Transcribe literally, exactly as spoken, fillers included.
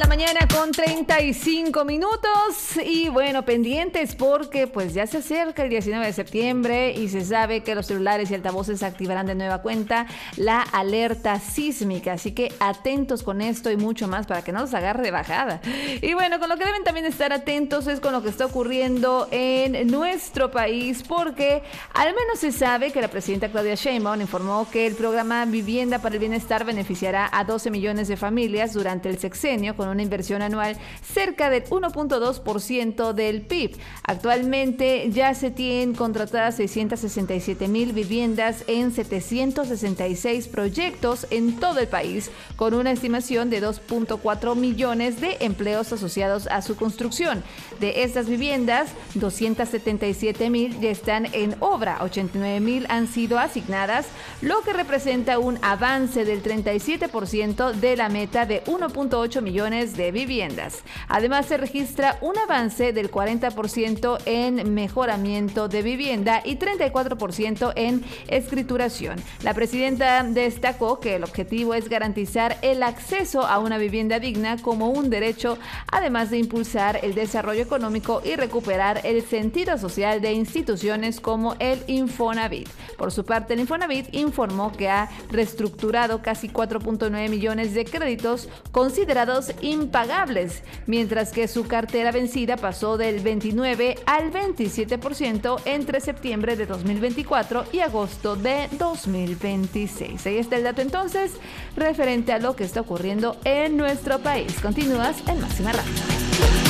la mañana con treinta y cinco minutos y bueno, pendientes porque pues ya se acerca el diecinueve de septiembre y se sabe que los celulares y altavoces activarán de nueva cuenta la alerta sísmica, así que atentos con esto y mucho más para que no los agarre de bajada. Y bueno, con lo que deben también estar atentos es con lo que está ocurriendo en nuestro país, porque al menos se sabe que la presidenta Claudia Sheinbaum informó que el programa Vivienda para el Bienestar beneficiará a doce millones de familias durante el sexenio con una inversión anual cerca del uno punto dos por ciento del P I B. Actualmente ya se tienen contratadas seiscientas sesenta y siete mil viviendas en setecientos sesenta y seis proyectos en todo el país, con una estimación de dos punto cuatro millones de empleos asociados a su construcción. De estas viviendas, doscientas setenta y siete mil ya están en obra, ochenta y nueve mil han sido asignadas, lo que representa un avance del treinta y siete por ciento de la meta de uno punto ocho millones de viviendas. Además, se registra un avance del cuarenta por ciento en mejoramiento de vivienda y treinta y cuatro por ciento en escrituración. La presidenta destacó que el objetivo es garantizar el acceso a una vivienda digna como un derecho, además de impulsar el desarrollo económico y recuperar el sentido social de instituciones como el Infonavit. Por su parte, el Infonavit informó que ha reestructurado casi cuatro punto nueve millones de créditos considerados impagables, mientras que su cartera vencida pasó del veintinueve al veintisiete por ciento entre septiembre de dos mil veinticuatro y agosto de dos mil veintiséis. Ahí está el dato entonces referente a lo que está ocurriendo en nuestro país. Continúas en Máxima Radio.